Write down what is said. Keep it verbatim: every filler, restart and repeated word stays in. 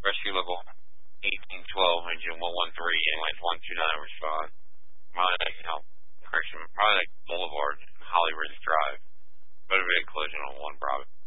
rescue level eighteen twelve, engine one one three, airlines one two nine, respond. Probably like, you know, correction, probably like Boulevard, Holly Ridge Drive. Motivated collision on one Bravo.